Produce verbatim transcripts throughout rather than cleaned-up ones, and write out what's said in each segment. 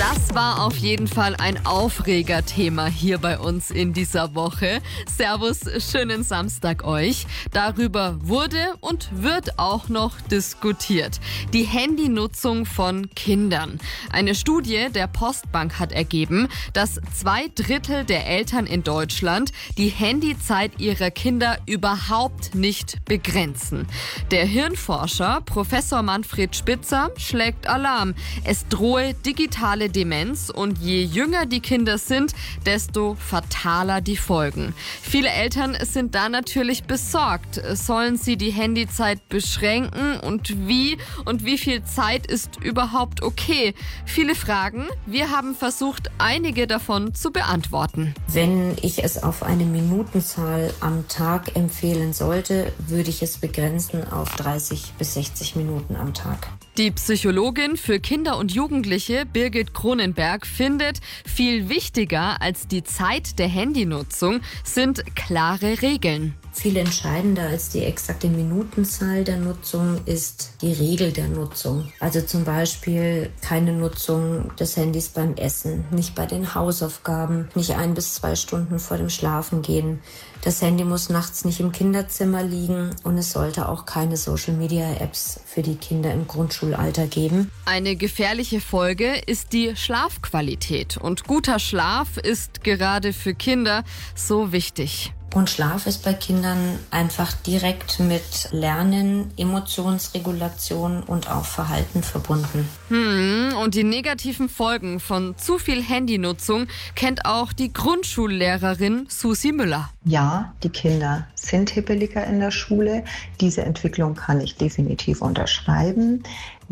Das war auf jeden Fall ein Aufregerthema hier bei uns in dieser Woche. Servus, schönen Samstag euch. Darüber wurde und wird auch noch diskutiert. Die Handynutzung von Kindern. Eine Studie der Postbank hat ergeben, dass zwei Drittel der Eltern in Deutschland die Handyzeit ihrer Kinder überhaupt nicht begrenzen. Der Hirnforscher Professor Manfred Spitzer schlägt Alarm. Es drohe digitale Demenz und je jünger die Kinder sind, desto fataler die Folgen. Viele Eltern sind da natürlich besorgt. Sollen sie die Handyzeit beschränken und wie und wie viel Zeit ist überhaupt okay? Viele Fragen. Wir haben versucht, einige davon zu beantworten. Wenn ich es auf eine Minutenzahl am Tag empfehlen sollte, würde ich es begrenzen auf dreißig bis sechzig Minuten am Tag. Die Psychologin für Kinder und Jugendliche Birgit Cronenberg findet, viel wichtiger als die Zeit der Handynutzung sind klare Regeln. Viel entscheidender als die exakte Minutenzahl der Nutzung ist die Regel der Nutzung. Also zum Beispiel keine Nutzung des Handys beim Essen, nicht bei den Hausaufgaben, nicht ein bis zwei Stunden vor dem Schlafengehen. Das Handy muss nachts nicht im Kinderzimmer liegen und es sollte auch keine Social-Media-Apps für die Kinder im Grundschulalter geben. Eine gefährliche Folge ist die Schlafqualität und guter Schlaf ist gerade für Kinder so wichtig. Und Schlaf ist bei Kindern einfach direkt mit Lernen, Emotionsregulation und auch Verhalten verbunden. Hm, und die negativen Folgen von zu viel Handynutzung kennt auch die Grundschullehrerin Susi Müller. Ja, die Kinder sind hibbeliger in der Schule. Diese Entwicklung kann ich definitiv unterschreiben.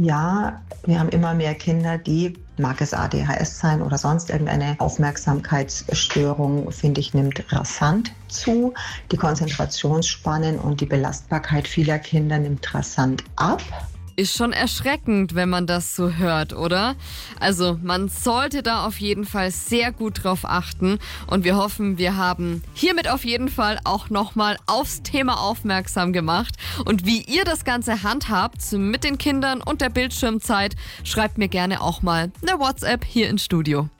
Ja, wir haben immer mehr Kinder, die, mag es A D H S sein oder sonst irgendeine Aufmerksamkeitsstörung, finde ich, nimmt rasant zu. Die Konzentrationsspannen und die Belastbarkeit vieler Kinder nimmt rasant ab. Ist schon erschreckend, wenn man das so hört, oder? Also man sollte da auf jeden Fall sehr gut drauf achten und wir hoffen, wir haben hiermit auf jeden Fall auch nochmal aufs Thema aufmerksam gemacht. Und wie ihr das Ganze handhabt mit den Kindern und der Bildschirmzeit, schreibt mir gerne auch mal eine WhatsApp hier ins Studio.